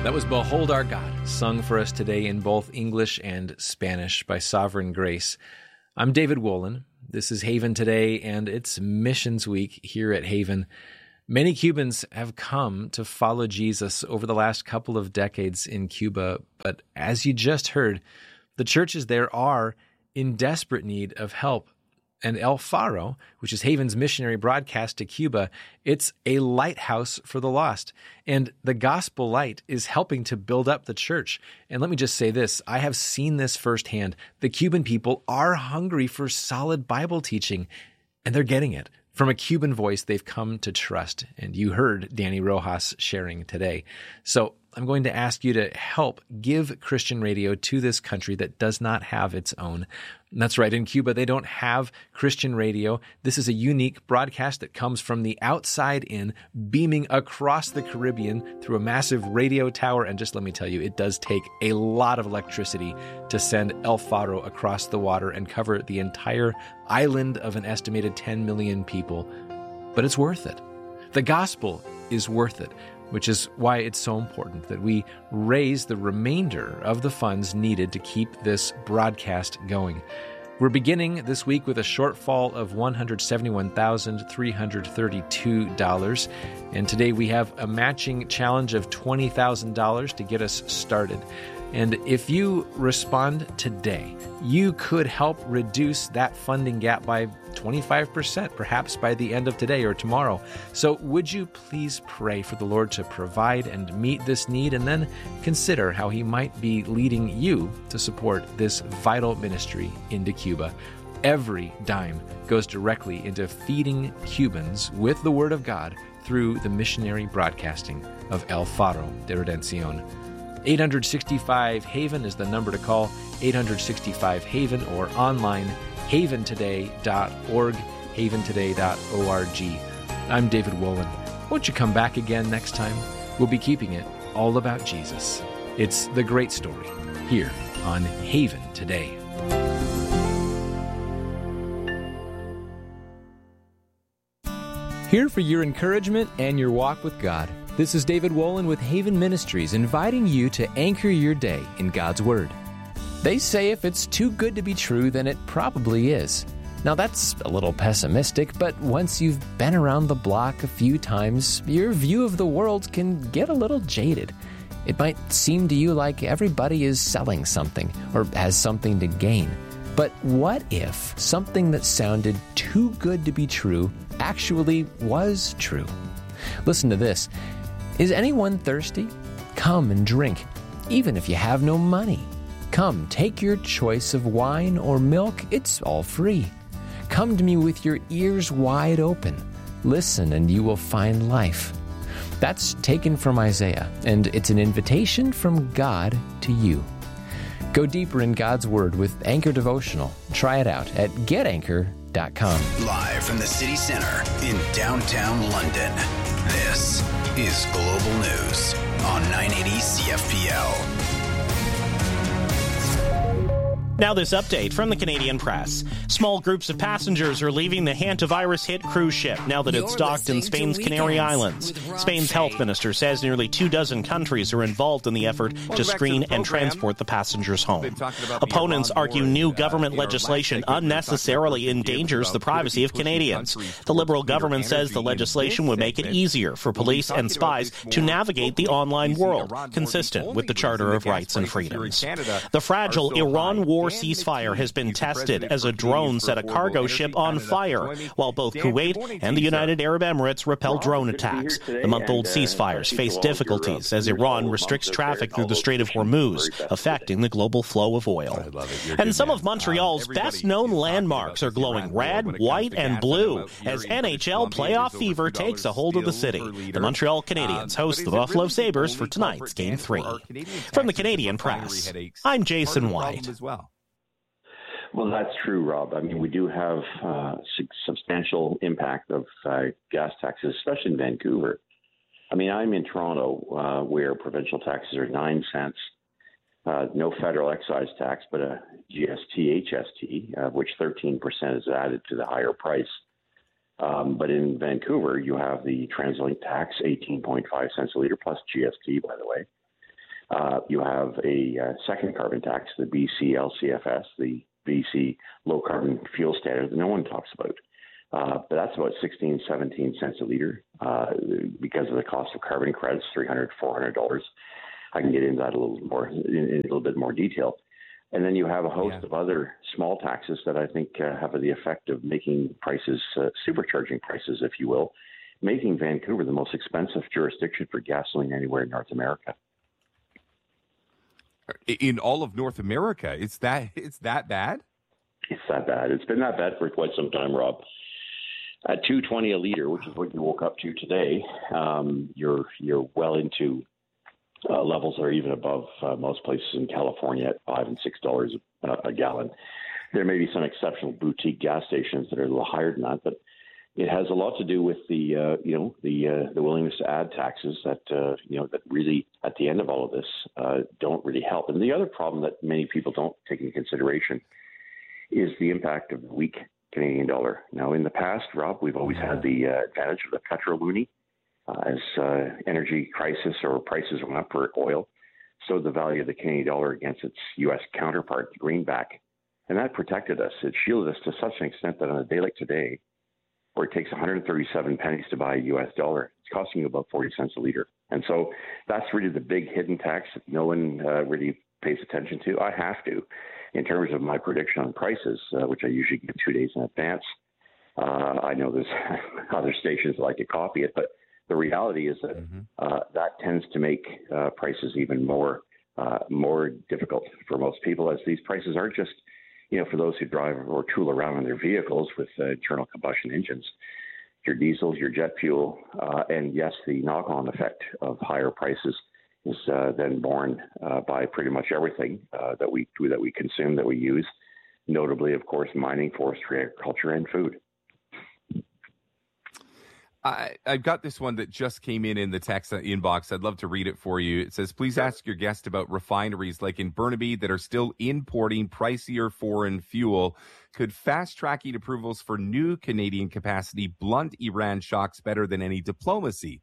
That was Behold Our God, sung for us today in both English and Spanish by Sovereign Grace. I'm David Wolin. This is Haven Today, and it's Missions Week here at Haven. Many Cubans have come to follow Jesus over the last couple of decades in Cuba, but as you just heard, the churches there are in desperate need of help. And El Faro, which is Haven's missionary broadcast to Cuba, it's a lighthouse for the lost. And the gospel light is helping to build up the church. And let me just say this, I have seen this firsthand. The Cuban people are hungry for solid Bible teaching, and they're getting it. From a Cuban voice they've come to trust. And you heard Danny Rojas sharing today. So I'm going to ask you to help give Christian radio to this country that does not have its own. And that's right. In Cuba, they don't have Christian radio. This is a unique broadcast that comes from the outside in, beaming across the Caribbean through a massive radio tower. And just let me tell you, it does take a lot of electricity to send El Faro across the water and cover the entire island of an estimated 10 million people. But it's worth it. The gospel is worth it, which is why it's so important that we raise the remainder of the funds needed to keep this broadcast going. We're beginning this week with a shortfall of $171,332, and today we have a matching challenge of $20,000 to get us started. And if you respond today, you could help reduce that funding gap by 25%, perhaps by the end of today or tomorrow. So would you please pray for the Lord to provide and meet this need, and then consider how He might be leading you to support this vital ministry into Cuba. Every dime goes directly into feeding Cubans with the Word of God through the missionary broadcasting of El Faro de Redención. 865-HAVEN is the number to call, 865-HAVEN, or online, haventoday.org, haventoday.org. I'm David Wolin. Won't you come back again next time? We'll be keeping it all about Jesus. It's the great story here on Haven Today. Here for your encouragement and your walk with God. This is David Wolin with Haven Ministries, inviting you to anchor your day in God's Word. They say if it's too good to be true, then it probably is. Now that's a little pessimistic, but once you've been around the block a few times, your view of the world can get a little jaded. It might seem to you like everybody is selling something or has something to gain. But what if something that sounded too good to be true actually was true? Listen to this. Is anyone thirsty? Come and drink, even if you have no money. Come, take your choice of wine or milk. It's all free. Come to me with your ears wide open. Listen, and you will find life. That's taken from Isaiah, and it's an invitation from God to you. Go deeper in God's Word with Anchor Devotional. Try it out at getanchor.com. Live from the city center in downtown London, this is Global News on 980 CFPL. Now this update from the Canadian Press. Small groups of passengers are leaving the hantavirus-hit cruise ship now that it's docked in Spain's Canary Islands. Spain's health minister says nearly 24 countries are involved in the effort to screen and transport the passengers home. Opponents argue new government legislation unnecessarily endangers the privacy of Canadians. The Liberal government says the legislation would make it easier for police and spies to navigate the online world, consistent with the Charter of Rights and Freedoms. The fragile Iran war ceasefire has been tested as a drone set a cargo ship on fire, while both Kuwait and the United Arab Emirates repel drone attacks. The month-old ceasefires face difficulties as Iran restricts traffic through the Strait of Hormuz, affecting the global flow of oil. And some of Montreal's best-known landmarks are glowing red, white, and blue as NHL playoff fever takes a hold of the city. The Montreal Canadiens host the Buffalo Sabres for tonight's Game 3. From the Canadian Press, I'm Jason White. Well, that's true, Rob. I mean, we do have substantial impact of gas taxes, especially in Vancouver. I mean, I'm in Toronto, where provincial taxes are 9 cents, no federal excise tax, but a GST, HST, which 13% is added to the higher price. But in Vancouver, you have the TransLink tax, 18.5 cents a liter, plus GST, by the way. You have a second carbon tax, the BC LCFS, the BC Low Carbon Fuel Standard, that no one talks about. But that's about 16, 17 cents a liter because of the cost of carbon credits, $300, $400. I can get into that a little bit more detail. And then you have a host of other small taxes that I think have the effect of making prices, supercharging prices, if you will, making Vancouver the most expensive jurisdiction for gasoline anywhere in North America. In all of North America, it's that bad? It's that bad. It's been that bad for quite some time, Rob. At $2.20 a liter, which is what you woke up to today, you're well into levels that are even above most places in California at $5 and $6 a gallon. There may be some exceptional boutique gas stations that are a little higher than that, but it has a lot to do with the willingness to add taxes that that really at the end of all of this don't really help. And the other problem that many people don't take into consideration is the impact of the weak Canadian dollar. Now, in the past, Rob, we've always had the advantage of the petroloonie. As energy crisis or prices went up for oil, so the value of the Canadian dollar against its U.S. counterpart, the greenback, and that protected us. It shielded us to such an extent that on a day like today, where it takes 137 pennies to buy a U.S. dollar, it's costing you about 40 cents a liter. And so that's really the big hidden tax that no one really pays attention to. I have to, in terms of my prediction on prices, which I usually give 2 days in advance. I know there's other stations that like to copy it, but the reality is that that tends to make prices even more difficult for most people, as these prices aren't just, for those who drive or tool around in their vehicles with internal combustion engines, your diesels, your jet fuel, and yes, the knock-on effect of higher prices is then borne by pretty much everything that we consume, that we use, notably, of course, mining, forestry, agriculture, and food. I've got this one that just came in the text inbox. I'd love to read it for you. It says, please ask your guest about refineries like in Burnaby that are still importing pricier foreign fuel. Could fast-tracking approvals for new Canadian capacity blunt Iran shocks better than any diplomacy?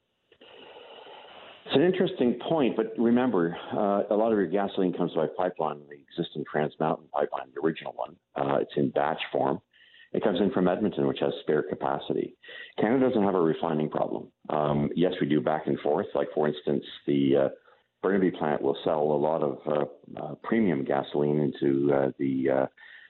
It's an interesting point, but remember, a lot of your gasoline comes by pipeline, the existing Trans Mountain pipeline, the original one. It's in batch form. It comes in from Edmonton, which has spare capacity. Canada doesn't have a refining problem. Yes, we do back and forth. Like, for instance, the Burnaby plant will sell a lot of premium gasoline into the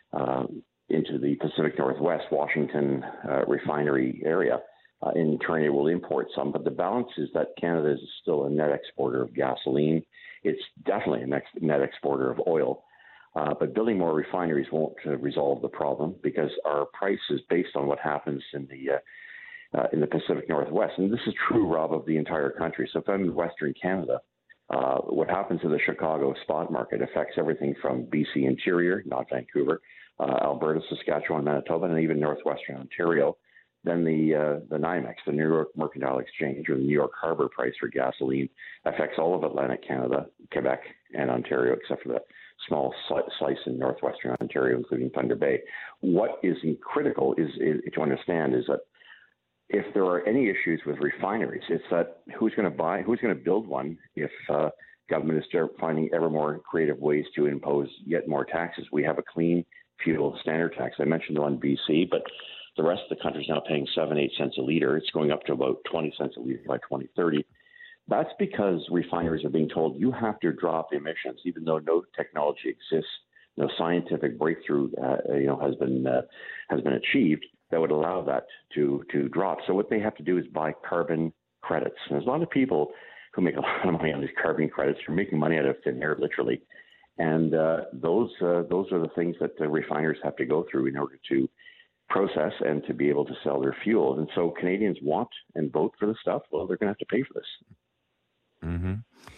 Pacific Northwest, Washington refinery area. In turn, it will import some. But the balance is that Canada is still a net exporter of gasoline. It's definitely a net exporter of oil. But building more refineries won't resolve the problem, because our price is based on what happens in the Pacific Northwest. And this is true, Rob, of the entire country. So if I'm in Western Canada, what happens in the Chicago spot market affects everything from BC interior, not Vancouver, Alberta, Saskatchewan, Manitoba, and even northwestern Ontario. Then the NYMEX, the New York Mercantile Exchange, or the New York Harbor price for gasoline, affects all of Atlantic Canada, Quebec, and Ontario, except for that small slice in northwestern Ontario, including Thunder Bay. What is critical is to understand is that if there are any issues with refineries, it's that who's going to build one if government is finding ever more creative ways to impose yet more taxes. We have a clean fuel standard tax. I mentioned the one in BC, but the rest of the country is now paying 7-8 cents a liter. It's going up to about 20 cents a liter by 2030. That's because refineries are being told you have to drop emissions, even though no technology exists, no scientific breakthrough has been achieved that would allow that to drop. So what they have to do is buy carbon credits. And there's a lot of people who make a lot of money on these carbon credits. They're making money out of thin air, literally. And those are the things that the refiners have to go through in order to process and to be able to sell their fuel. And so Canadians want and vote for the stuff. Well, they're going to have to pay for this. Mm-hmm.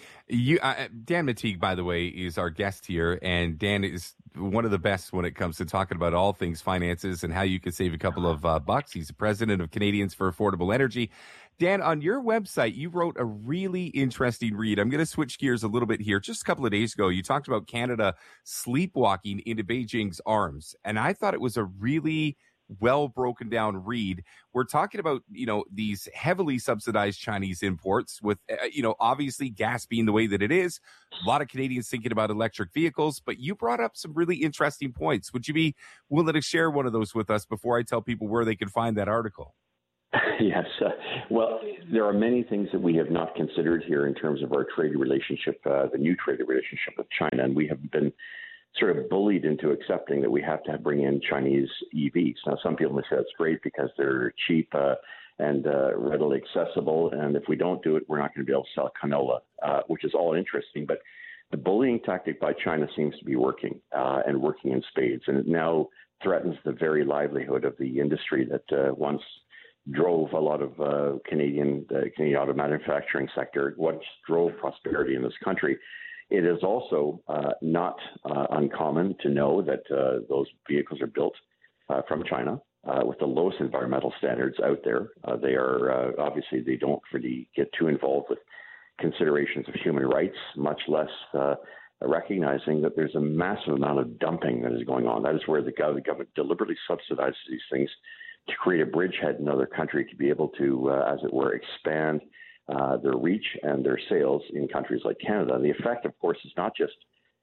Dan Mattigue, by the way, is our guest here, and Dan is one of the best when it comes to talking about all things finances and how you can save a couple of bucks. He's the president of Canadians for Affordable Energy. Dan, on your website, you wrote a really interesting read. I'm going to switch gears a little bit here. Just a couple of days ago, you talked about Canada sleepwalking into Beijing's arms, and I thought it was a really well broken down read. We're talking about, these heavily subsidized Chinese imports with, obviously gas being the way that it is. A lot of Canadians thinking about electric vehicles, but you brought up some really interesting points. Would you be willing to share one of those with us before I tell people where they can find that article? Yes. Well, there are many things that we have not considered here in terms of our trade relationship, the new trade relationship with China. And we have been sort of bullied into accepting that we have to bring in Chinese EVs. Now, some people may say that's great because they're cheap and readily accessible. And if we don't do it, we're not going to be able to sell canola, which is all interesting. But the bullying tactic by China seems to be working and working in spades. And it now threatens the very livelihood of the industry that once drove a lot of Canadian auto manufacturing sector, what drove prosperity in this country. It is also not uncommon to know that those vehicles are built from China with the lowest environmental standards out there. They are obviously, they don't really get too involved with considerations of human rights, much less recognizing that there's a massive amount of dumping that is going on. That is where the government deliberately subsidizes these things to create a bridgehead in another country to be able to, as it were, expand their reach and their sales in countries like Canada. And the effect, of course, is not just,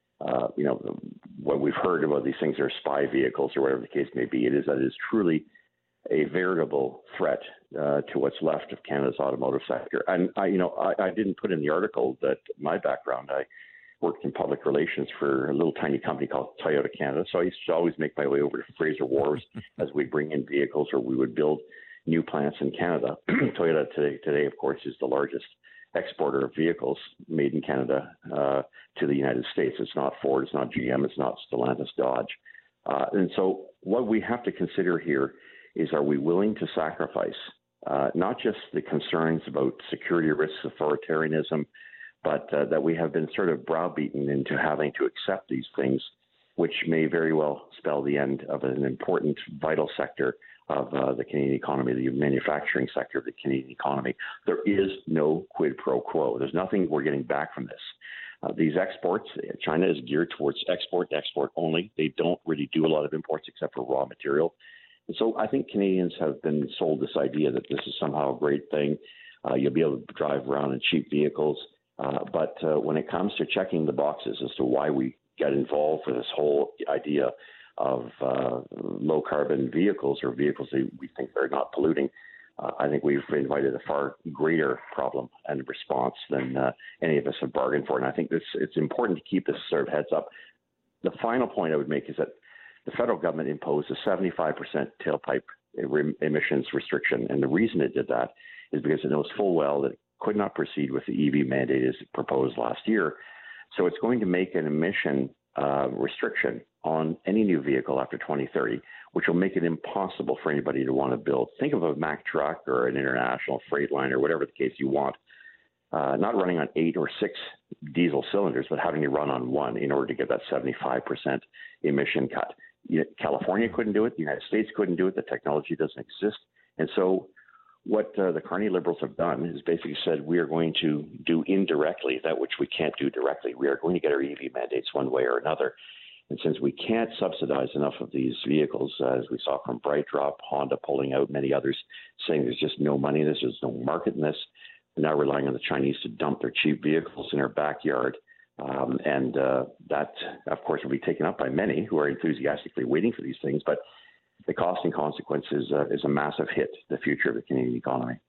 what we've heard about these things are spy vehicles or whatever the case may be. It is that it is truly a veritable threat to what's left of Canada's automotive sector. And I didn't put in the article that my background. I worked in public relations for a little tiny company called Toyota Canada. So I used to always make my way over to Fraser Wharves as we bring in vehicles or we would build new plants in Canada. Toyota today, of course, is the largest exporter of vehicles made in Canada to the United States. It's not Ford, it's not GM, it's not Stellantis, Dodge. And so what we have to consider here is, are we willing to sacrifice not just the concerns about security risks, authoritarianism, but that we have been sort of browbeaten into having to accept these things, which may very well spell the end of an important, vital sector of the Canadian economy, the manufacturing sector of the Canadian economy. There is no quid pro quo. There's nothing we're getting back from this. These exports, China is geared towards export only. They don't really do a lot of imports except for raw material. And so I think Canadians have been sold this idea that this is somehow a great thing. You'll be able to drive around in cheap vehicles. But when it comes to checking the boxes as to why we get involved with this whole idea of low carbon vehicles or vehicles that we think are not polluting, I think we've invited a far greater problem and response than any of us have bargained for. And I think it's important to keep this sort of heads up. The final point I would make is that the federal government imposed a 75% tailpipe emissions restriction. And the reason it did that is because it knows full well that it could not proceed with the EV mandate as proposed last year. So it's going to make an emission restriction on any new vehicle after 2030, which will make it impossible for anybody to want to build. Think of a Mack truck or an International Freightliner, whatever the case you want, not running on 8 or 6 diesel cylinders, but having to run on 1 in order to get that 75% emission cut. California couldn't do it. The United States couldn't do it. The technology doesn't exist. And so what the Carney Liberals have done is basically said we are going to do indirectly that which we can't do directly. We are going to get our EV mandates one way or another. And since we can't subsidize enough of these vehicles, as we saw from BrightDrop, Honda pulling out, many others saying there's just no money in this, there's no market in this, we're now relying on the Chinese to dump their cheap vehicles in our backyard. And that, of course, will be taken up by many who are enthusiastically waiting for these things. But the cost and consequences is a massive hit to the future of the Canadian economy.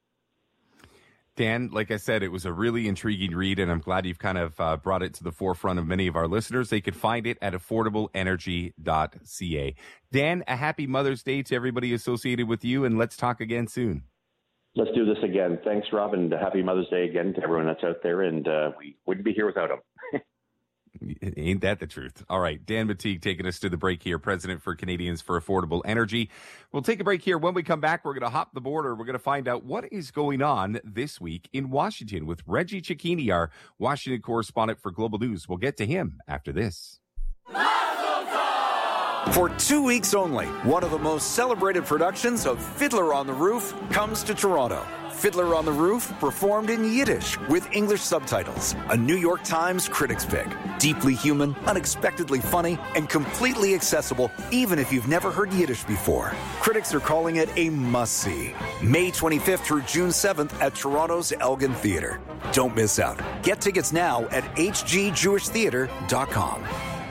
Dan, like I said, it was a really intriguing read, and I'm glad you've kind of brought it to the forefront of many of our listeners. They could find it at affordableenergy.ca. Dan, a happy Mother's Day to everybody associated with you, and let's talk again soon. Let's do this again. Thanks, Rob, and happy Mother's Day again to everyone that's out there, and we wouldn't be here without them. Ain't that the truth? All right, Dan Mattigue taking us to the break here, President for Canadians for Affordable Energy. We'll take a break here. When we come back, we're going to hop the border. We're going to find out what is going on this week in Washington with Reggie Cecchini, our Washington correspondent for Global News. We'll get to him after this. For 2 weeks only, one of the most celebrated productions of Fiddler on the Roof comes to Toronto. Fiddler on the Roof, performed in Yiddish with English subtitles. A New York Times critics pick. Deeply human, unexpectedly funny, and completely accessible even if you've never heard Yiddish before. Critics are calling it a must-see. May 25th through June 7th at Toronto's Elgin Theatre. Don't miss out. Get tickets now at hgjewishtheatre.com.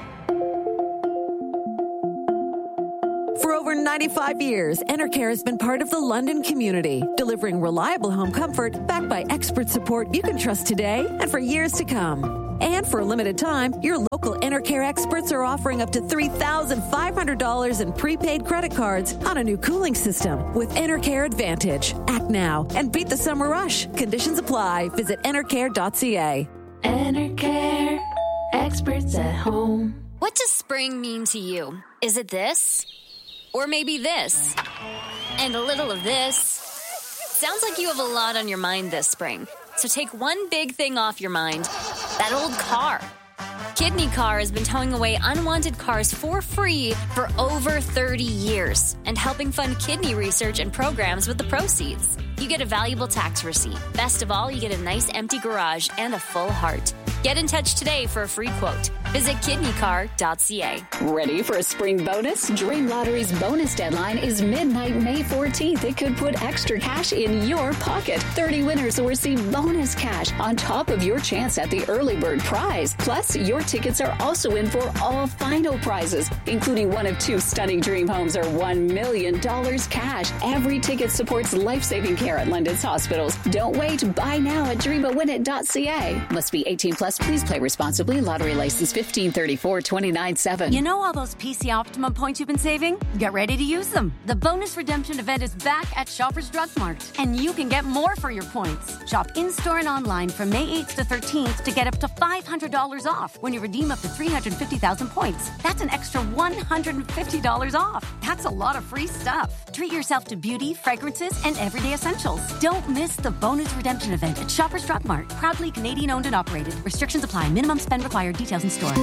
For over 95 years, Enercare has been part of the London community, delivering reliable home comfort backed by expert support you can trust today and for years to come. And for a limited time, your local Enercare experts are offering up to $3,500 in prepaid credit cards on a new cooling system with Enercare Advantage. Act now and beat the summer rush. Conditions apply. Visit enercare.ca. Enercare, experts at home. What does spring mean to you? Is it this? Or maybe this, and a little of this. Sounds like you have a lot on your mind this spring. So take one big thing off your mind, that old car. Kidney Car has been towing away unwanted cars for free for over 30 years and helping fund kidney research and programs with the proceeds. You get a valuable tax receipt. Best of all, you get a nice empty garage and a full heart. Get in touch today for a free quote. Visit kidneycar.ca. Ready for a spring bonus? Dream Lottery's bonus deadline is midnight May 14th. It could put extra cash in your pocket. 30 winners will receive bonus cash on top of your chance at the early bird prize. Plus, your tickets are also in for all final prizes, including one of 2 stunning dream homes or $1 million cash. Every ticket supports life-saving care at London's hospitals. Don't wait. Buy now at dreamawinit.ca. Must be 18 plus. Please play responsibly. Lottery license 1534-29-7. You know all those PC Optimum points you've been saving? Get ready to use them. The bonus redemption event is back at Shoppers Drug Mart, and you can get more for your points. Shop in-store and online from May 8th to 13th to get up to $500 off when you redeem up to 350,000 points. That's an extra $150 off. That's a lot of free stuff. Treat yourself to beauty, fragrances, and everyday essentials. Don't miss the bonus redemption event at Shoppers Drug Mart. Proudly Canadian owned and operated. Restrictions apply. Minimum spend required. Details in store.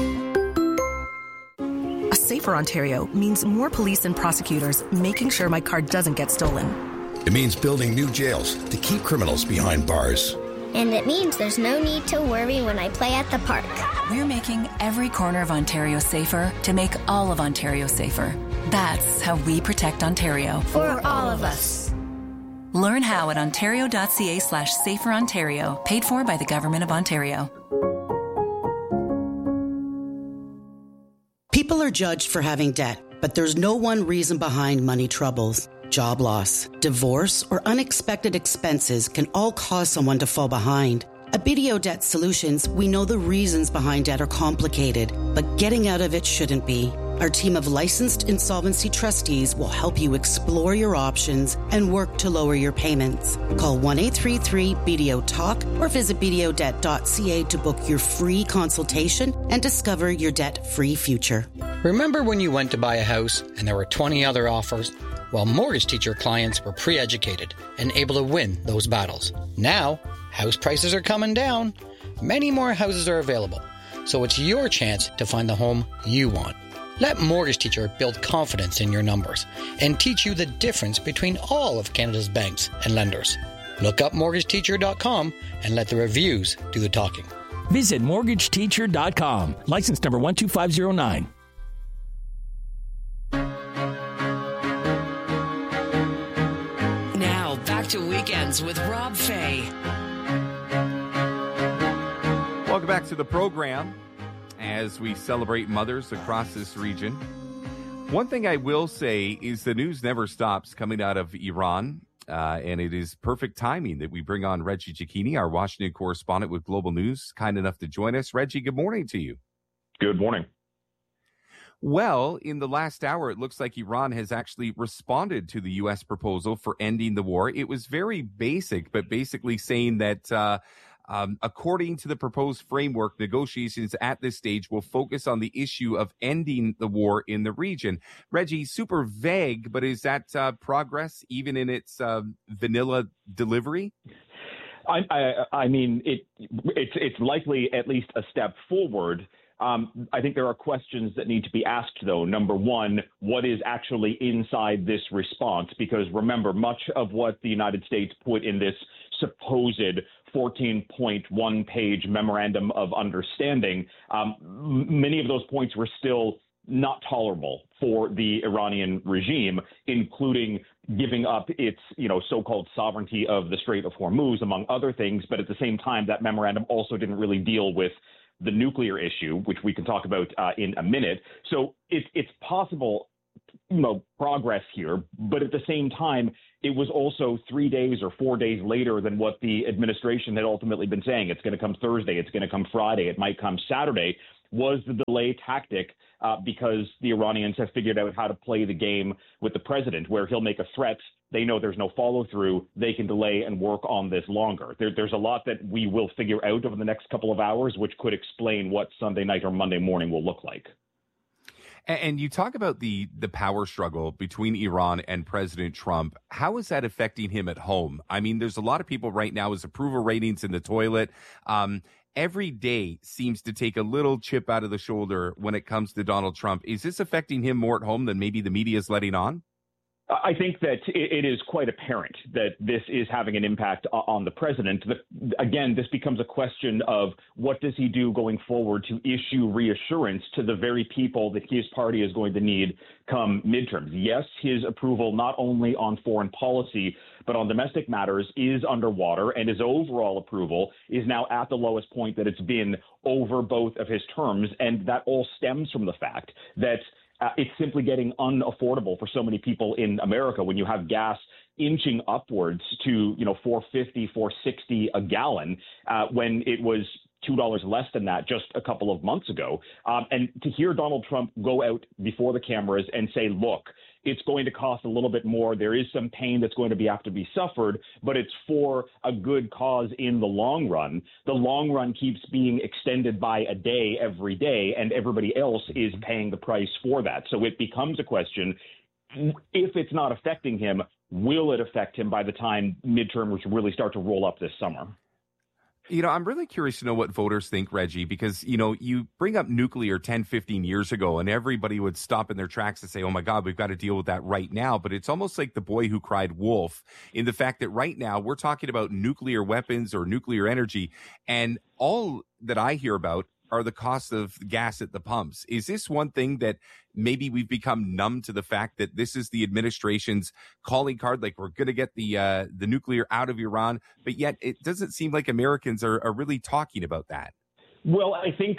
A safer Ontario means more police and prosecutors making sure my car doesn't get stolen. It means building new jails to keep criminals behind bars. And it means there's no need to worry when I play at the park. We're making every corner of Ontario safer to make all of Ontario safer. That's how we protect Ontario. For all of us. Learn how at ontario.ca/saferontario, paid for by the Government of Ontario. People are judged for having debt, but there's no one reason behind money troubles. Job loss, divorce, or unexpected expenses can all cause someone to fall behind. At BDO Debt Solutions, we know the reasons behind debt are complicated, but getting out of it shouldn't be. Our team of licensed insolvency trustees will help you explore your options and work to lower your payments. Call 1-833-BDO-TALK or visit bdodebt.ca to book your free consultation and discover your debt-free future. Remember when you went to buy a house and there were 20 other offers? Well, Mortgage Teacher clients were pre-educated and able to win those battles. Now, house prices are coming down. Many more houses are available, so it's your chance to find the home you want. Let Mortgage Teacher build confidence in your numbers and teach you the difference between all of Canada's banks and lenders. Look up mortgageteacher.com and let the reviews do the talking. Visit mortgageteacher.com. License number 12509. Now, back to Weekends with Rob Fay. Welcome back to the program as we celebrate mothers across this region. One thing I will say is the news never stops coming out of Iran, and it is perfect timing that we bring on Reggie Cecchini, our Washington correspondent with Global News, kind enough to join us. Reggie, good morning to you. Good morning. Well, in the last hour, it looks like Iran has actually responded to the U.S. proposal for ending the war. It was very basic, but basically saying that according to the proposed framework, negotiations at this stage will focus on the issue of ending the war in the region. Reggie, super vague, but is that progress even in its vanilla delivery? I mean, it's likely at least a step forward. I think there are questions that need to be asked, though. Number one, what is actually inside this response? Because remember, much of what the United States put in this supposed 14.1-page memorandum of understanding, many of those points were still not tolerable for the Iranian regime, including giving up its, so-called sovereignty of the Strait of Hormuz, among other things. But at the same time, that memorandum also didn't really deal with the nuclear issue, which we can talk about in a minute. So it's possible, progress here. But at the same time, it was also 3 days or 4 days later than what the administration had ultimately been saying. It's going to come Thursday. It's going to come Friday. It might come Saturday. Was the delay tactic because the Iranians have figured out how to play the game with the president, where he'll make a threat. They know there's no follow through. They can delay and work on this longer. There's a lot that we will figure out over the next couple of hours, which could explain what Sunday night or Monday morning will look like. And you talk about the power struggle between Iran and President Trump. How is that affecting him at home? I mean, there's a lot of people right now, his approval ratings in the toilet. Every day seems to take a little chip out of the shoulder when it comes to Donald Trump. Is this affecting him more at home than maybe the media is letting on? I think that it is quite apparent that this is having an impact on the president. Again, this becomes a question of what does he do going forward to issue reassurance to the very people that his party is going to need come midterms. Yes, his approval not only on foreign policy, but on domestic matters is underwater, and his overall approval is now at the lowest point that it's been over both of his terms. And that all stems from the fact that it's simply getting unaffordable for so many people in America when you have gas inching upwards to, $4.50, $4.60 a gallon when it was $2 less than that just a couple of months ago. And to hear Donald Trump go out before the cameras and say, look, it's going to cost a little bit more. There is some pain that's going to have to be suffered, but it's for a good cause in the long run. The long run keeps being extended by a day every day, and everybody else is paying the price for that. So it becomes a question, if it's not affecting him, will it affect him by the time midterms really start to roll up this summer? I'm really curious to know what voters think, Reggie, because, you bring up nuclear 10, 15 years ago and everybody would stop in their tracks and say, oh, my God, we've got to deal with that right now. But it's almost like the boy who cried wolf in the fact that right now we're talking about nuclear weapons or nuclear energy. And all that I hear about are the cost of gas at the pumps. Is this one thing that maybe we've become numb to the fact that this is the administration's calling card, like we're going to get the nuclear out of Iran, but yet it doesn't seem like Americans are really talking about that? Well,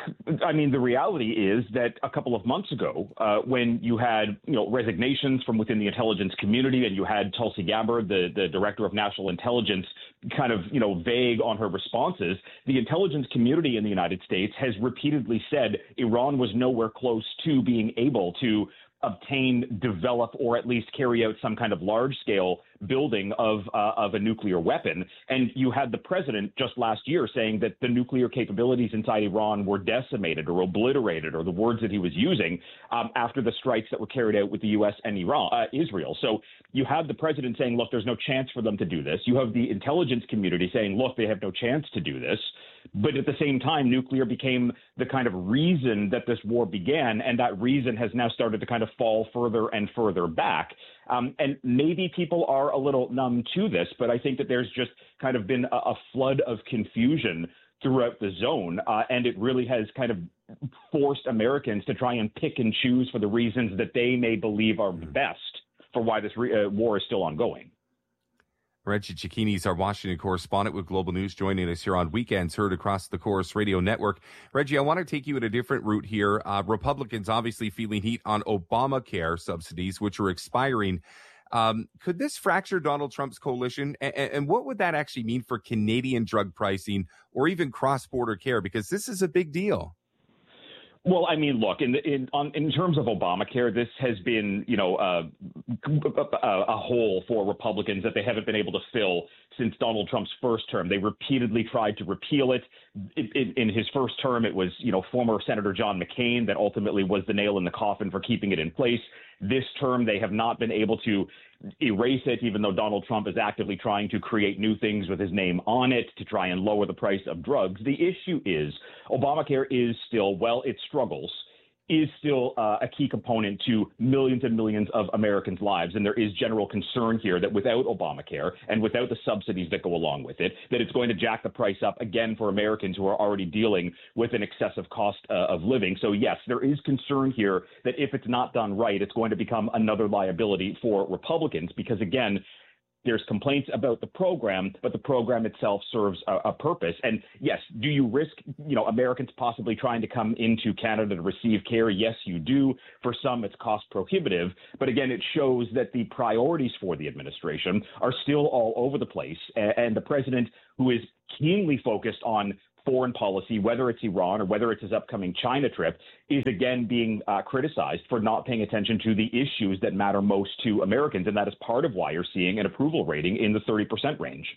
the reality is that a couple of months ago, when you had, resignations from within the intelligence community and you had Tulsi Gabbard, the director of national intelligence, kind of, vague on her responses, the intelligence community in the United States has repeatedly said Iran was nowhere close to being able to obtain, develop, or at least carry out some kind of large-scale building of a nuclear weapon. And you had the president just last year saying that the nuclear capabilities inside Iran were decimated or obliterated, or the words that he was using, after the strikes that were carried out with the U.S. and Israel. So you had the president saying, look, there's no chance for them to do this. You have the intelligence community saying, look, they have no chance to do this. But at the same time, nuclear became the kind of reason that this war began, and that reason has now started to kind of fall further and further back. And maybe people are a little numb to this, but I think that there's just kind of been a flood of confusion throughout the zone, and it really has kind of forced Americans to try and pick and choose for the reasons that they may believe are best for why this war is still ongoing. Reggie Cecchini is our Washington correspondent with Global News, joining us here on Weekends, heard across the Corus Radio Network. Reggie, I want to take you in a different route here. Republicans obviously feeling heat on Obamacare subsidies, which are expiring. Could this fracture Donald Trump's coalition? And what would that actually mean for Canadian drug pricing or even cross-border care? Because this is a big deal. Well, look, in terms of Obamacare, this has been, a hole for Republicans that they haven't been able to fill since Donald Trump's first term. They repeatedly tried to repeal it. In his first term, it was, former Senator John McCain that ultimately was the nail in the coffin for keeping it in place. This term, they have not been able to erase it, even though Donald Trump is actively trying to create new things with his name on it to try and lower the price of drugs. The issue is Obamacare is still, while it struggles, is still a key component to millions and millions of Americans' lives. And there is general concern here that without Obamacare and without the subsidies that go along with it, that it's going to jack the price up again for Americans who are already dealing with an excessive cost of living. So, yes, there is concern here that if it's not done right, it's going to become another liability for Republicans because, again, there's complaints about the program, but the program itself serves a purpose. And yes, do you risk, Americans possibly trying to come into Canada to receive care? Yes, you do. For some, it's cost prohibitive. But again, it shows that the priorities for the administration are still all over the place. And the president, who is keenly focused on foreign policy, whether it's Iran or whether it's his upcoming China trip, is again being criticized for not paying attention to the issues that matter most to Americans. And that is part of why you're seeing an approval rating in the 30% range.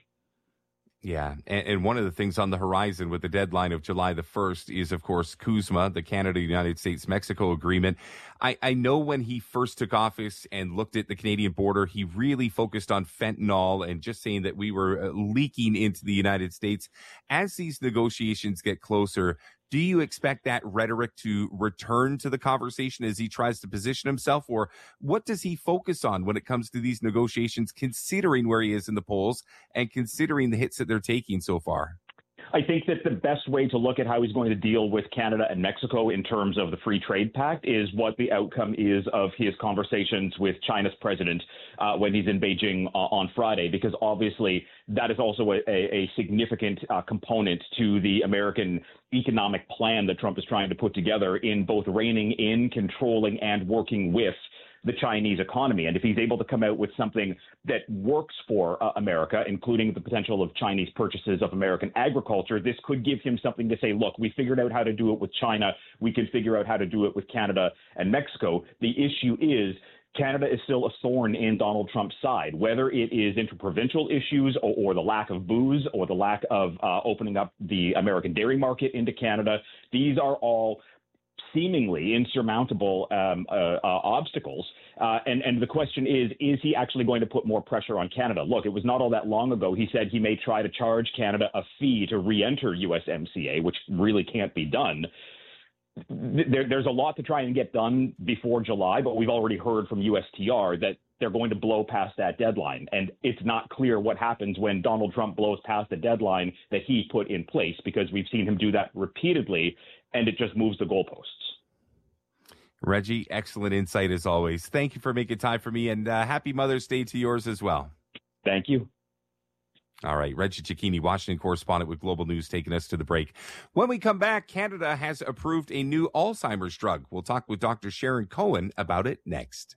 Yeah, and one of the things on the horizon with the deadline of July the 1st is, of course, CUSMA, the Canada-United States-Mexico agreement. I know when he first took office and looked at the Canadian border, he really focused on fentanyl and just saying that we were leaking into the United States. As these negotiations get closer, do you expect that rhetoric to return to the conversation as he tries to position himself? Or what does he focus on when it comes to these negotiations, considering where he is in the polls and considering the hits that they're taking so far? I think that the best way to look at how he's going to deal with Canada and Mexico in terms of the free trade pact is what the outcome is of his conversations with China's president when he's in Beijing on Friday, because obviously that is also a significant component to the American economic plan that Trump is trying to put together in both reining in, controlling, and working with the Chinese economy. And if he's able to come out with something that works for America, including the potential of Chinese purchases of American agriculture, this could give him something to say, look, we figured out how to do it with China. We can figure out how to do it with Canada and Mexico. The issue is Canada is still a thorn in Donald Trump's side, whether it is interprovincial issues or the lack of booze or the lack of opening up the American dairy market into Canada. These are all seemingly insurmountable obstacles. And the question is he actually going to put more pressure on Canada? Look, it was not all that long ago he said he may try to charge Canada a fee to re-enter USMCA, which really can't be done. There's a lot to try and get done before July, but we've already heard from USTR that they're going to blow past that deadline. And it's not clear what happens when Donald Trump blows past the deadline that he put in place, because we've seen him do that repeatedly, and it just moves the goalposts. Reggie, excellent insight as always. Thank you for making time for me, and happy Mother's Day to yours as well. Thank you. All right, Reggie Cecchini, Washington correspondent with Global News, taking us to the break. When we come back, Canada has approved a new Alzheimer's drug. We'll talk with Dr. Sharon Cohen about it next.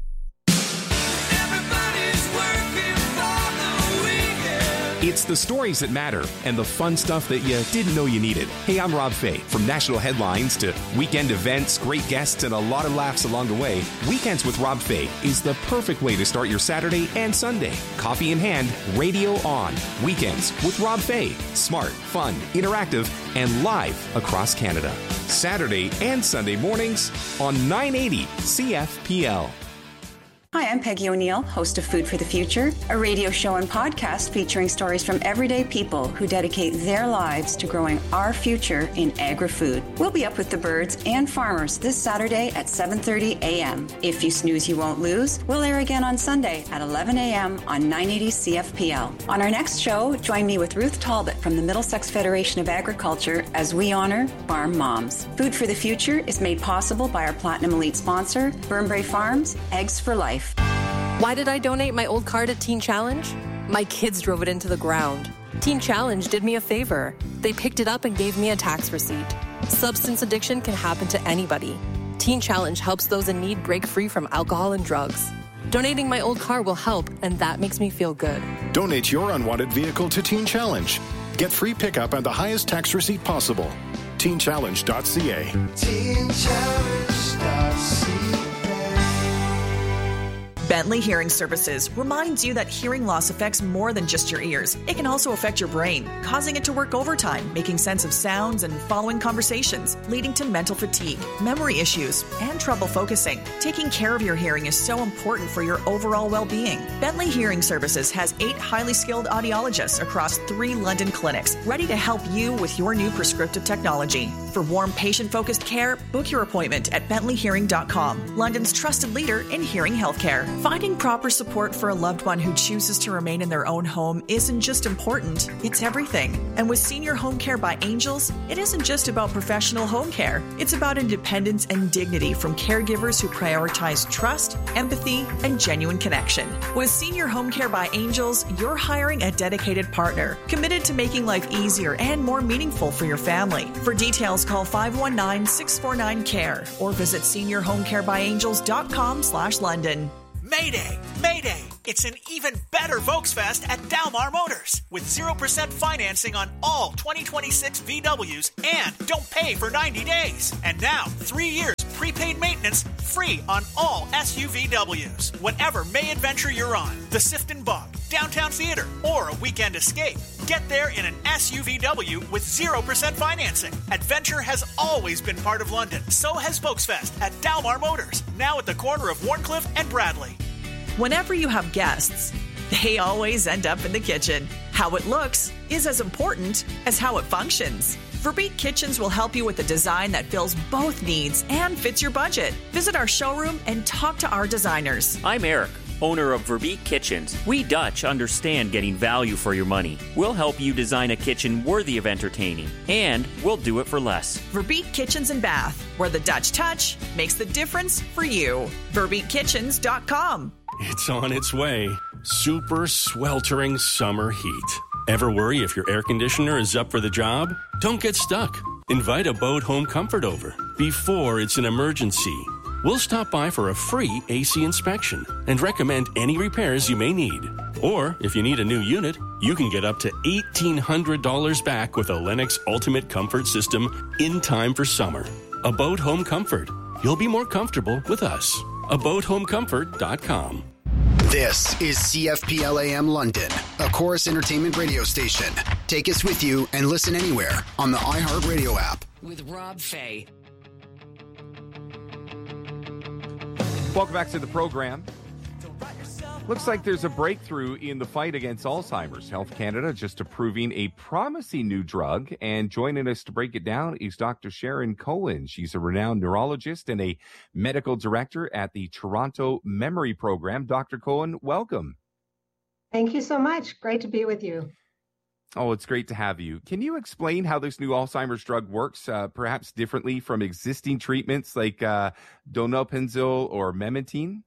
It's the stories that matter and the fun stuff that you didn't know you needed. Hey, I'm Rob Fay. From national headlines to weekend events, great guests, and a lot of laughs along the way, Weekends with Rob Fay is the perfect way to start your Saturday and Sunday. Coffee in hand, radio on. Weekends with Rob Fay. Smart, fun, interactive, and live across Canada. Saturday and Sunday mornings on 980 CFPL. Hi, I'm Peggy O'Neill, host of Food for the Future, a radio show and podcast featuring stories from everyday people who dedicate their lives to growing our future in agri-food. We'll be up with the birds and farmers this Saturday at 7:30 a.m. If you snooze, you won't lose. We'll air again on Sunday at 11 a.m. on 980 CFPL. On our next show, join me with Ruth Talbot from the Middlesex Federation of Agriculture as we honor farm moms. Food for the Future is made possible by our Platinum Elite sponsor, Burnbrae Farms, Eggs for Life. Why did I donate my old car to Teen Challenge? My kids drove it into the ground. Teen Challenge did me a favor. They picked it up and gave me a tax receipt. Substance addiction can happen to anybody. Teen Challenge helps those in need break free from alcohol and drugs. Donating my old car will help, and that makes me feel good. Donate your unwanted vehicle to Teen Challenge. Get free pickup and the highest tax receipt possible. TeenChallenge.ca. TeenChallenge.ca. Bentley Hearing Services reminds you that hearing loss affects more than just your ears. It can also affect your brain, causing it to work overtime, making sense of sounds and following conversations, leading to mental fatigue, memory issues, and trouble focusing. Taking care of your hearing is so important for your overall well-being. Bentley Hearing Services has 8 highly skilled audiologists across 3 London clinics, ready to help you with your new prescriptive technology. For warm, patient-focused care, book your appointment at bentleyhearing.com, London's trusted leader in hearing healthcare. Finding proper support for a loved one who chooses to remain in their own home isn't just important, it's everything. And with Senior Home Care by Angels, it isn't just about professional home care. It's about independence and dignity from caregivers who prioritize trust, empathy, and genuine connection. With Senior Home Care by Angels, you're hiring a dedicated partner, committed to making life easier and more meaningful for your family. For details, call 519-649-CARE or visit seniorhomecarebyangels.com/London. Mayday! Mayday! It's an even better Volksfest at Dalmar Motors with 0% financing on all 2026 VWs and don't pay for 90 days. And now, 3 years prepaid maintenance free on all SUVWs. Whatever May adventure you're on, the Sifton Bog, Downtown Theater, or a weekend escape, get there in an SUVW with 0% financing. Adventure has always been part of London. So has Volksfest at Dalmar Motors, now at the corner of Warncliffe and Bradley. Whenever you have guests, they always end up in the kitchen. How it looks is as important as how it functions. Verbeek Kitchens will help you with a design that fills both needs and fits your budget. Visit our showroom and talk to our designers. I'm Eric, owner of Verbeek Kitchens. We Dutch understand getting value for your money. We'll help you design a kitchen worthy of entertaining, and we'll do it for less. Verbeek Kitchens and Bath, where the Dutch touch makes the difference for you. VerbeekKitchens.com. It's on its way. Super sweltering summer heat. Ever worry if your air conditioner is up for the job? Don't get stuck. Invite Abode Home Comfort over before it's an emergency. We'll stop by for a free AC inspection and recommend any repairs you may need. Or, if you need a new unit, you can get up to $1,800 back with a Lennox Ultimate Comfort System in time for summer. Abode Home Comfort. You'll be more comfortable with us. AbodeHomeComfort.com. This is CFPLAM London, a Chorus Entertainment radio station. Take us with you and listen anywhere on the iHeartRadio app. With Rob Fay. Welcome back to the program. Looks like there's a breakthrough in the fight against Alzheimer's. Health Canada just approving a promising new drug. And joining us to break it down is Dr. Sharon Cohen. She's a renowned neurologist and a medical director at the Toronto Memory Program. Dr. Cohen, welcome. Thank you so much. Great to be with you. Oh, it's great to have you. Can you explain how this new Alzheimer's drug works, perhaps differently from existing treatments like donepezil or memantine?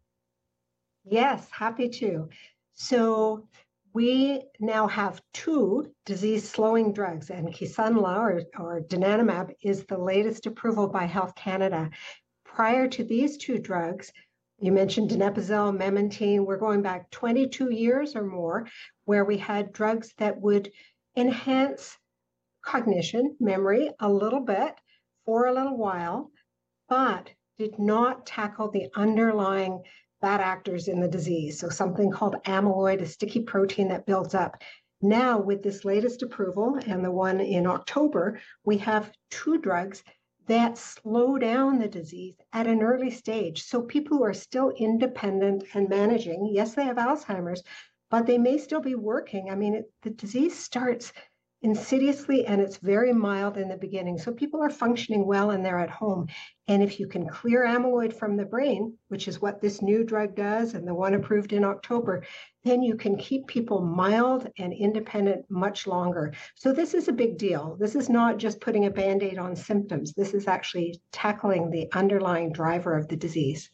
Yes, happy to. So we now have 2 disease-slowing drugs, and Kisunla or donanemab is the latest approval by Health Canada. Prior to these 2 drugs, you mentioned donepezil, memantine, we're going back 22 years or more, where we had drugs that would enhance cognition, memory a little bit for a little while, but did not tackle the underlying bad actors in the disease. So something called amyloid, a sticky protein that builds up. Now, with this latest approval and the one in October, we have 2 drugs that slow down the disease at an early stage. So people who are still independent and managing, yes, they have Alzheimer's, but they may still be working. I mean, the disease starts insidiously and it's very mild in the beginning. So people are functioning well and they're at home. And if you can clear amyloid from the brain, which is what this new drug does and the one approved in October, then you can keep people mild and independent much longer. So this is a big deal. This is not just putting a Band-Aid on symptoms. This is actually tackling the underlying driver of the disease.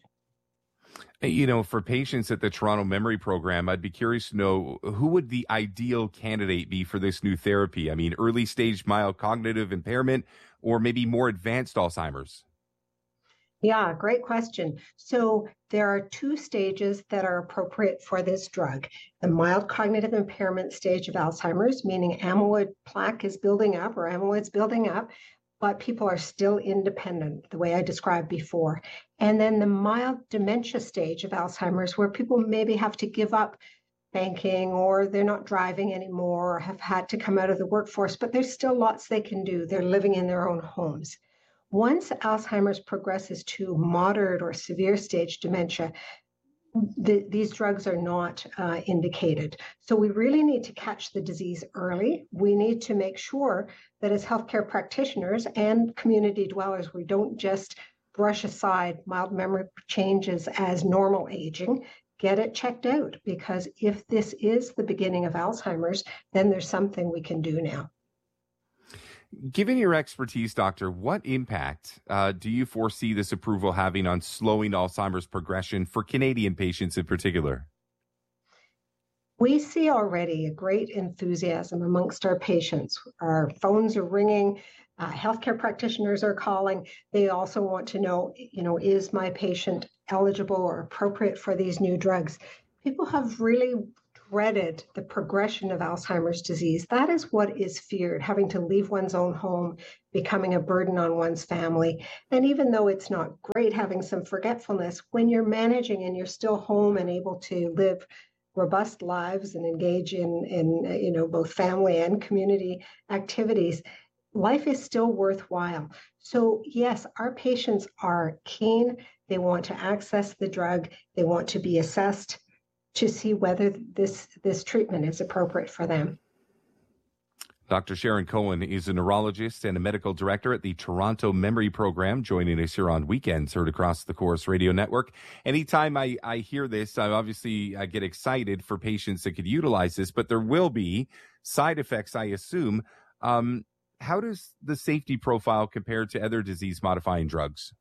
You know, for patients at the Toronto Memory Program, I'd be curious to know who would the ideal candidate be for this new therapy? I mean, early stage mild cognitive impairment or maybe more advanced Alzheimer's? Yeah, great question. So there are 2 stages that are appropriate for this drug. The mild cognitive impairment stage of Alzheimer's, meaning amyloid plaque is building up or amyloid's building up, but people are still independent, the way I described before. And then the mild dementia stage of Alzheimer's, where people maybe have to give up banking, or they're not driving anymore, or have had to come out of the workforce, but there's still lots they can do. They're living in their own homes. Once Alzheimer's progresses to moderate or severe stage dementia, these drugs are not indicated. So we really need to catch the disease early. We need to make sure that as healthcare practitioners and community dwellers, we don't just brush aside mild memory changes as normal aging. Get it checked out, because if this is the beginning of Alzheimer's, then there's something we can do now. Given your expertise, Doctor, what impact do you foresee this approval having on slowing Alzheimer's progression for Canadian patients in particular? We see already a great enthusiasm amongst our patients. Our phones are ringing. Healthcare practitioners are calling. They also want to know, is my patient eligible or appropriate for these new drugs? People have really dreaded the progression of Alzheimer's disease. That is what is feared, having to leave one's own home, becoming a burden on one's family. And even though it's not great having some forgetfulness, when you're managing and you're still home and able to live robust lives and engage in both family and community activities, life is still worthwhile. So yes, our patients are keen. They want to access the drug. They want to be assessed to see whether this treatment is appropriate for them. Dr. Sharon Cohen is a neurologist and a medical director at the Toronto Memory Program, joining us here on Weekends, heard across the Corus Radio Network. Anytime I hear this, I get excited for patients that could utilize this, but there will be side effects, I assume. How does the safety profile compare to other disease-modifying drugs?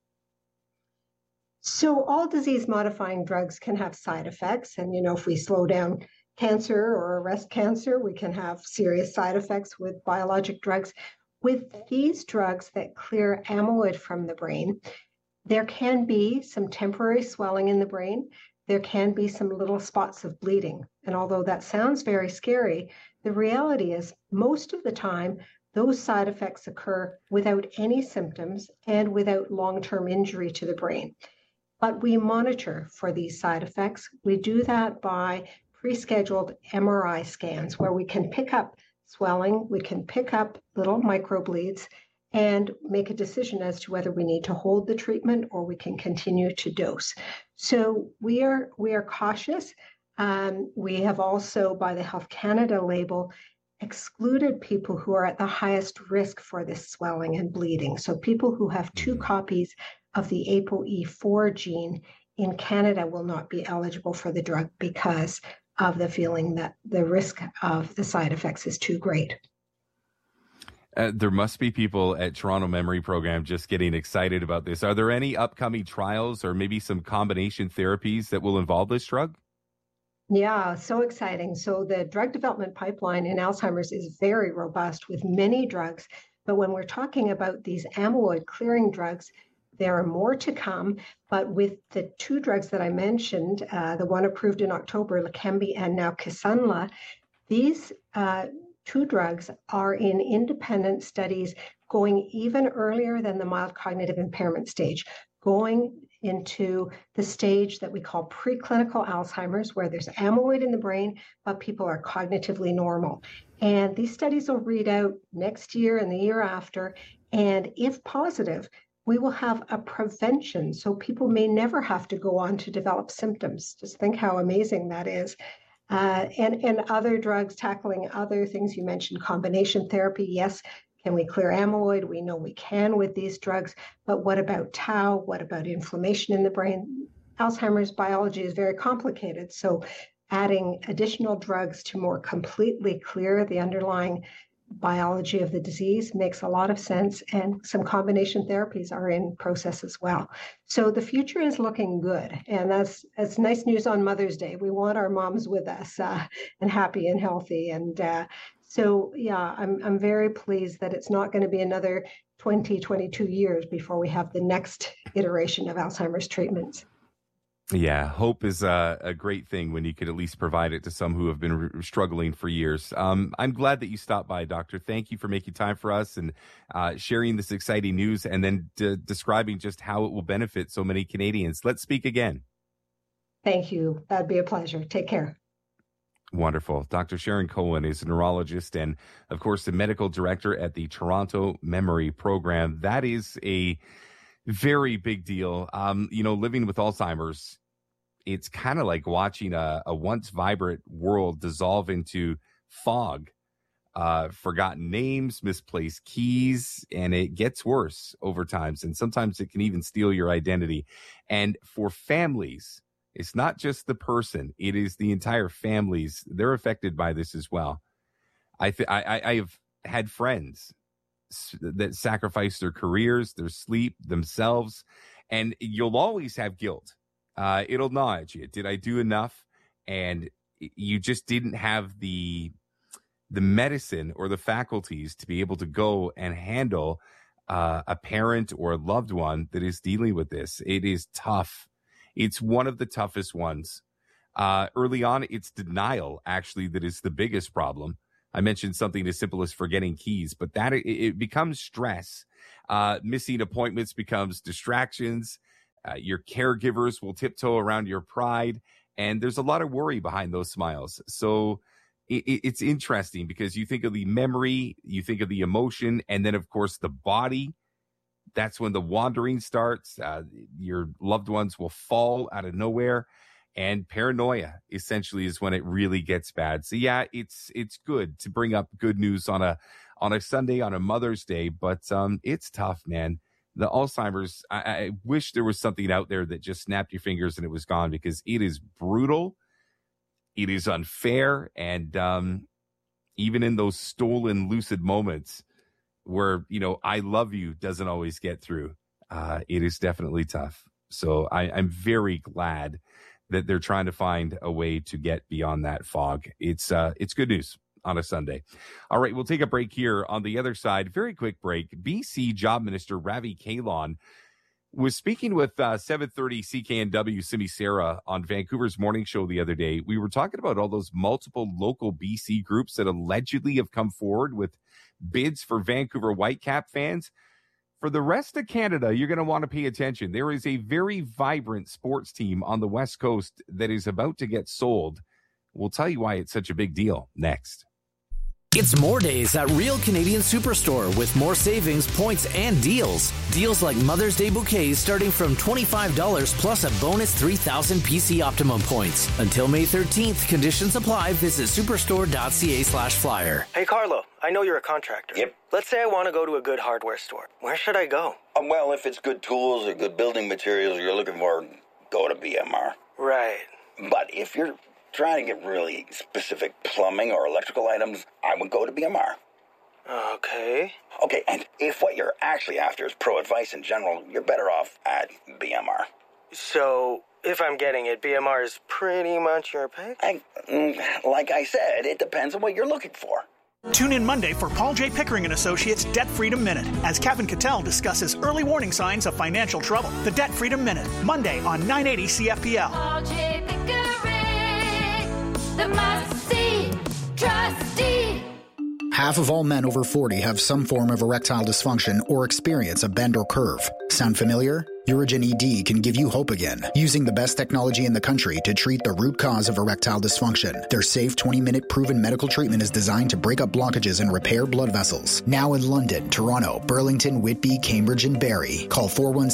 So all disease-modifying drugs can have side effects. And, if we slow down cancer or arrest cancer, we can have serious side effects with biologic drugs. With these drugs that clear amyloid from the brain, there can be some temporary swelling in the brain. There can be some little spots of bleeding. And although that sounds very scary, the reality is most of the time, those side effects occur without any symptoms and without long-term injury to the brain. But we monitor for these side effects. We do that by pre-scheduled MRI scans where we can pick up swelling, we can pick up little microbleeds, and make a decision as to whether we need to hold the treatment or we can continue to dose. So we are cautious. We have also, by the Health Canada label, excluded people who are at the highest risk for this swelling and bleeding. So people who have 2 copies of the ApoE4 gene in Canada will not be eligible for the drug because of the feeling that the risk of the side effects is too great. There must be people at Toronto Memory Program just getting excited about this. Are there any upcoming trials or maybe some combination therapies that will involve this drug? Yeah, so exciting. So the drug development pipeline in Alzheimer's is very robust with many drugs. But when we're talking about these amyloid clearing drugs, there are more to come. But with the 2 drugs that I mentioned, the one approved in October, Leqembi, and now Kisunla, these 2 drugs are in independent studies going even earlier than the mild cognitive impairment stage, going into the stage that we call preclinical Alzheimer's, where there's amyloid in the brain, but people are cognitively normal. And these studies will read out next year and the year after. And if positive, we will have a prevention. So people may never have to go on to develop symptoms. Just think how amazing that is. And other drugs tackling other things you mentioned, combination therapy. Yes, can we clear amyloid? We know we can with these drugs, but what about tau? What about inflammation in the brain? Alzheimer's biology is very complicated, so adding additional drugs to more completely clear the underlying biology of the disease makes a lot of sense, and some combination therapies are in process as well. So the future is looking good, and that's nice news on Mother's Day. We want our moms with us and happy and healthy, and so yeah, I'm very pleased that it's not going to be another 22 years before we have the next iteration of Alzheimer's treatments. Yeah, hope is a great thing when you could at least provide it to some who have been struggling for years. I'm glad that you stopped by, Doctor. Thank you for making time for us and sharing this exciting news and then describing just how it will benefit so many Canadians. Let's speak again. Thank you. That'd be a pleasure. Take care. Wonderful. Dr. Sharon Cohen is a neurologist and, of course, the medical director at the Toronto Memory Program. That is a very big deal. Living with Alzheimer's, it's kind of like watching a once vibrant world dissolve into fog, forgotten names, misplaced keys, and it gets worse over time. And sometimes it can even steal your identity. And for families, it's not just the person, it is the entire families. They're affected by this as well. I have had friends that sacrifice their careers, their sleep, themselves, and you'll always have guilt. It'll gnaw at you. Did I do enough? And you just didn't have the medicine or the faculties to be able to go and handle a parent or a loved one that is dealing with this. It is tough. It's one of the toughest ones. Early on, it's denial, actually, that is the biggest problem. I mentioned something as simple as forgetting keys, but that it becomes stress. Missing appointments becomes distractions. Your caregivers will tiptoe around your pride, and there's a lot of worry behind those smiles. So it's interesting because you think of the memory, you think of the emotion, and then, of course, the body. That's when the wandering starts. Your loved ones will fall out of nowhere. And paranoia essentially is when it really gets bad. So yeah, it's good to bring up good news on a Sunday, on a Mother's Day, but it's tough, man. The Alzheimer's, I wish there was something out there that just snapped your fingers and it was gone, because it is brutal. It is unfair. And even in those stolen, lucid moments where, I love you doesn't always get through, it is definitely tough. So I'm very glad that they're trying to find a way to get beyond that fog. It's good news on a Sunday. All right, we'll take a break here. On the other side, very quick break. BC Job Minister Ravi Kahlon was speaking with 730 CKNW Simi Sarah on Vancouver's morning show the other day. We were talking about all those multiple local BC groups that allegedly have come forward with bids for Vancouver Whitecap fans. For the rest of Canada, you're going to want to pay attention. There is a very vibrant sports team on the West Coast that is about to get sold. We'll tell you why it's such a big deal next. It's more days at Real Canadian Superstore with more savings, points, and deals. Deals like Mother's Day bouquets starting from $25 plus a bonus 3,000 PC Optimum points. Until May 13th, conditions apply. Visit superstore.ca/flyer. Hey, Carlo, I know you're a contractor. Yep. Let's say I want to go to a good hardware store. Where should I go? Well, if it's good tools or good building materials you're looking for, go to BMR. Right. But if you're trying to get really specific plumbing or electrical items, I would go to BMR. Okay. Okay, and if what you're actually after is pro advice in general, you're better off at BMR. So, if I'm getting it, BMR is pretty much your pick? Like I said, it depends on what you're looking for. Tune in Monday for Paul J. Pickering & Associates Debt Freedom Minute as Kevin Cattell discusses early warning signs of financial trouble. The Debt Freedom Minute, Monday on 980 CFPL. Paul J. Pickering, the must-see trustee. Half of all men over 40 have some form of erectile dysfunction or experience a bend or curve. Sound familiar? Urigen ED can give you hope again, using the best technology in the country to treat the root cause of erectile dysfunction. Their safe 20-minute proven medical treatment is designed to break up blockages and repair blood vessels. Now in London, Toronto, Burlington, Whitby, Cambridge, and Barrie. Call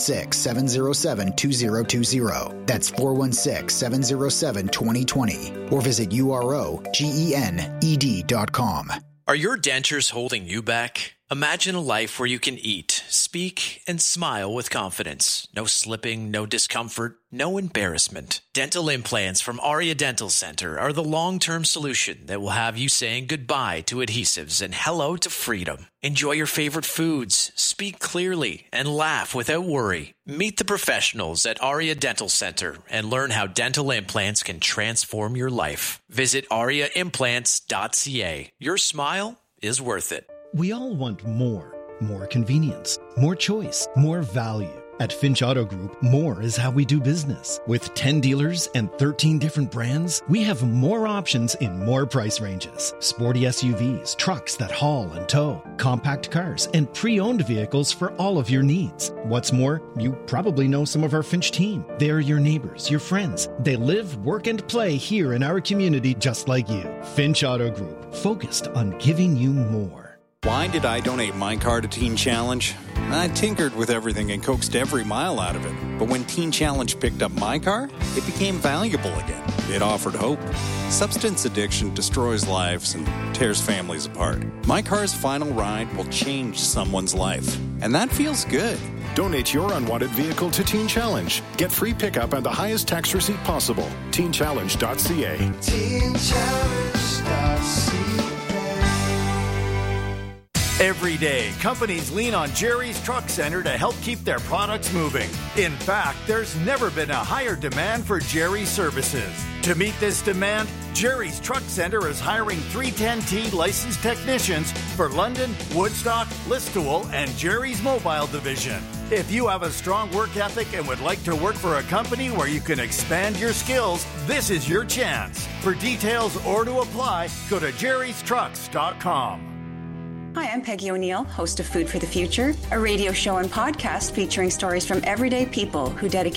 416-707-2020. That's 416-707-2020. Or visit UROGENED.com. Are your dentures holding you back? Imagine a life where you can eat, speak, and smile with confidence. No slipping, no discomfort, no embarrassment. Dental implants from Aria Dental Center are the long-term solution that will have you saying goodbye to adhesives and hello to freedom. Enjoy your favorite foods, speak clearly, and laugh without worry. Meet the professionals at Aria Dental Center and learn how dental implants can transform your life. Visit ariaimplants.ca. Your smile is worth it. We all want more convenience, more choice, more value. At Finch Auto Group, more is how we do business. With 10 dealers and 13 different brands, we have more options in more price ranges. Sporty SUVs, trucks that haul and tow, compact cars, and pre-owned vehicles for all of your needs. What's more, you probably know some of our Finch team. They're your neighbors, your friends. They live, work, and play here in our community just like you. Finch Auto Group, focused on giving you more. Why did I donate my car to Teen Challenge? I tinkered with everything and coaxed every mile out of it. But when Teen Challenge picked up my car, it became valuable again. It offered hope. Substance addiction destroys lives and tears families apart. My car's final ride will change someone's life. And that feels good. Donate your unwanted vehicle to Teen Challenge. Get free pickup and the highest tax receipt possible. TeenChallenge.ca. TeenChallenge.ca. Every day, companies lean on Jerry's Truck Center to help keep their products moving. In fact, there's never been a higher demand for Jerry's services. To meet this demand, Jerry's Truck Center is hiring 310T licensed technicians for London, Woodstock, Listowel, and Jerry's Mobile Division. If you have a strong work ethic and would like to work for a company where you can expand your skills, this is your chance. For details or to apply, go to jerrystrucks.com. Hi, I'm Peggy O'Neill, host of Food for the Future, a radio show and podcast featuring stories from everyday people who dedicate